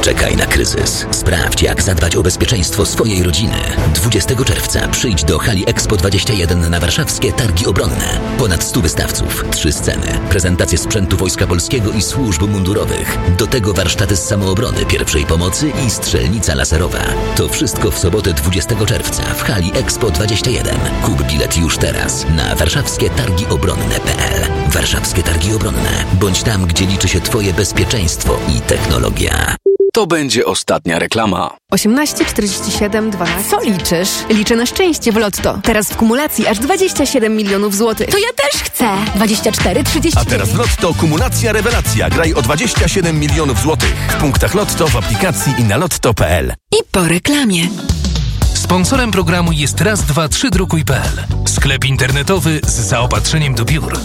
czekaj na kryzys. Sprawdź, jak zadbać o bezpieczeństwo swojej rodziny. 20 czerwca przyjdź do hali Expo 21 na warszawskie Targi Obronne. Ponad 100 wystawców, 3 sceny, prezentacje sprzętu Wojska Polskiego i służb mundurowych. Do tego warsztaty z samoobrony, pierwszej pomocy i strzelnica laserowa. To wszystko w sobotę 20 czerwca w hali Expo 21. Kup bilet już teraz na warszawskietargiobronne.pl. Warszawskie Targi Obronne. Bądź tam, gdzie liczy się Twoje bezpieczeństwo i technologia. To będzie ostatnia reklama. 18, 47, 12. Co liczysz? Liczę na szczęście w Lotto. Teraz w kumulacji aż 27 milionów złotych. To ja też chcę. 24, 30. A teraz w Lotto kumulacja rewelacja. Graj o 27 milionów złotych. W punktach Lotto, w aplikacji i na lotto.pl. I po reklamie. Sponsorem programu jest raz232.pl. Sklep internetowy z zaopatrzeniem do biur.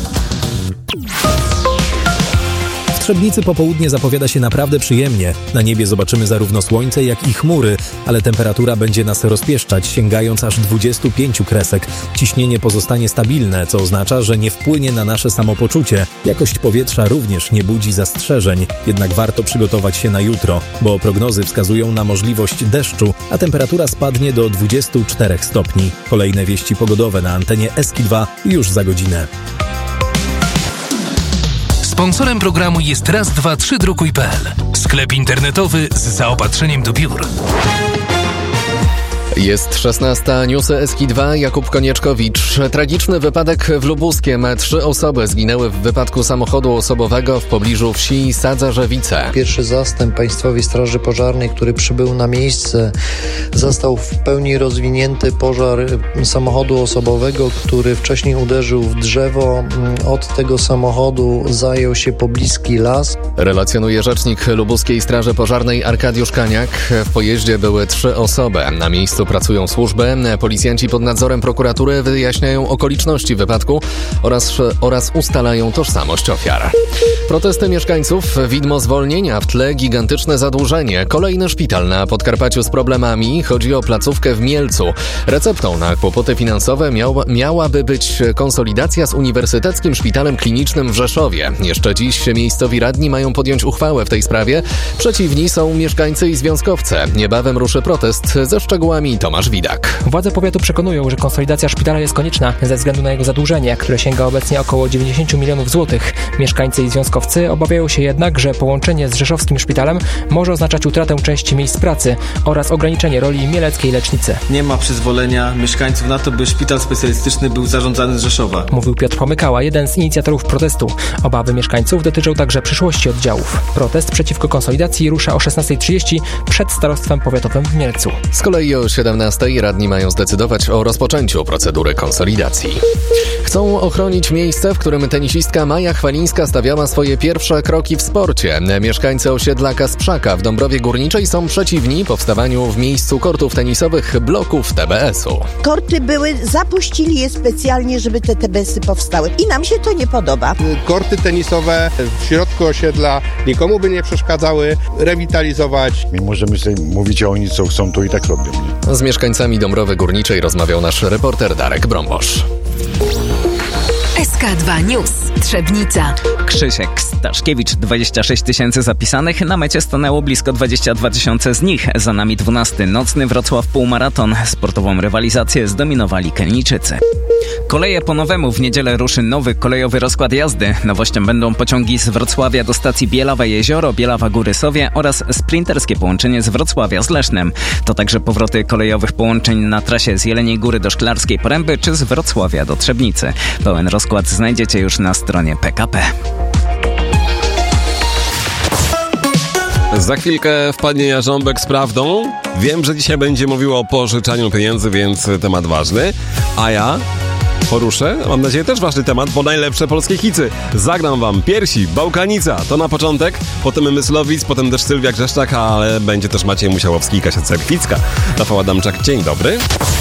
W Trzebnicy popołudnie zapowiada się naprawdę przyjemnie. Na niebie zobaczymy zarówno słońce, jak i chmury, ale temperatura będzie nas rozpieszczać, sięgając aż 25 kresek. Ciśnienie pozostanie stabilne, co oznacza, że nie wpłynie na nasze samopoczucie. Jakość powietrza również nie budzi zastrzeżeń, jednak warto przygotować się na jutro, bo prognozy wskazują na możliwość deszczu, a temperatura spadnie do 24 stopni. Kolejne wieści pogodowe na antenie Eski 2 już za godzinę. Sponsorem programu jest raz232.pl. Sklep internetowy z zaopatrzeniem do biur. Jest 16. Newsy Eski 2. Jakub Konieczkowicz. Tragiczny wypadek w Lubuskiem. 3 osoby zginęły w wypadku samochodu osobowego w pobliżu wsi Sadza-Żewice. Pierwszy zastęp Państwowej Straży Pożarnej, który przybył na miejsce, zastał w pełni rozwinięty pożar samochodu osobowego, który wcześniej uderzył w drzewo. Od tego samochodu zajął się pobliski las. Relacjonuje rzecznik Lubuskiej Straży Pożarnej Arkadiusz Kaniak. W pojeździe były 3 osoby. Na miejscu pracują służby. Policjanci pod nadzorem prokuratury wyjaśniają okoliczności wypadku oraz ustalają tożsamość ofiar. Protesty mieszkańców, widmo zwolnienia, w tle gigantyczne zadłużenie. Kolejny szpital na Podkarpaciu z problemami. Chodzi o placówkę w Mielcu. Receptą na kłopoty finansowe miałaby być konsolidacja z Uniwersyteckim Szpitalem Klinicznym w Rzeszowie. Jeszcze dziś miejscowi radni mają podjąć uchwałę w tej sprawie. Przeciwni są mieszkańcy i związkowcy. Niebawem ruszy protest. Ze szczegółami Tomasz Widak. Władze powiatu przekonują, że konsolidacja szpitala jest konieczna ze względu na jego zadłużenie, które sięga obecnie około 90 milionów złotych. Mieszkańcy i związkowcy obawiają się jednak, że połączenie z rzeszowskim szpitalem może oznaczać utratę części miejsc pracy oraz ograniczenie roli mieleckiej lecznicy. Nie ma przyzwolenia mieszkańców na to, by szpital specjalistyczny był zarządzany z Rzeszowa. Mówił Piotr Pomykała, jeden z inicjatorów protestu. Obawy mieszkańców dotyczą także przyszłości oddziałów. Protest przeciwko konsolidacji rusza o 16:30 przed starostwem powiatowym w Mielcu. Z kolei o 17:00 radni mają zdecydować o rozpoczęciu procedury konsolidacji. Chcą ochronić miejsce, w którym tenisistka Maja Chwalińska stawiała swoje pierwsze kroki w sporcie. Mieszkańcy osiedla Kasprzaka w Dąbrowie Górniczej są przeciwni powstawaniu w miejscu kortów tenisowych bloków TBS-u. Korty były, zapuścili je specjalnie, żeby te TBS-y powstały. I nam się to nie podoba. Korty tenisowe w środku osiedla nikomu by nie przeszkadzały, rewitalizować. My możemy sobie mówić, a oni co chcą, to i tak robią. Nie? Z mieszkańcami Dąbrowy Górniczej rozmawiał nasz reporter Darek Brąbosz. SK2 News. Trzebnica. Krzysiek Staszkiewicz, 26 tysięcy zapisanych, na mecie stanęło blisko 22 tysiące z nich. Za nami 12. Nocny Wrocław półmaraton. Sportową rywalizację zdominowali Kenijczycy. Koleje po nowemu. W niedzielę ruszy nowy kolejowy rozkład jazdy. Nowością będą pociągi z Wrocławia do stacji Bielawa Jezioro, Bielawa Góry-Sowie oraz sprinterskie połączenie z Wrocławia z Lesznem. To także powroty kolejowych połączeń na trasie z Jeleniej Góry do Szklarskiej Poręby czy z Wrocławia do Trzebnicy. Pełen rozkład znajdziecie już na stronie PKP. Za chwilkę wpadnie Jarząbek z prawdą. Wiem, że dzisiaj będzie mówił o pożyczaniu pieniędzy, więc temat ważny. A ja poruszę, mam nadzieję, też ważny temat, bo najlepsze polskie hity. Zagram wam Piersi, Bałkanica, to na początek, potem Myslowic, potem też Sylwia Grzeszczak, ale będzie też Maciej Musiałowski i Kasia Cerkwicka. Rafał Adamczak, dzień dobry.